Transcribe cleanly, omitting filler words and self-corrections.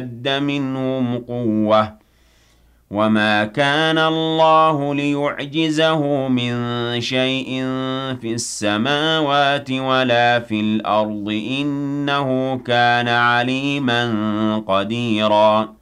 اشتد منهم قوة وما كان الله ليعجزه من شيء في السماوات ولا في الأرض إنه كان عليما قديرا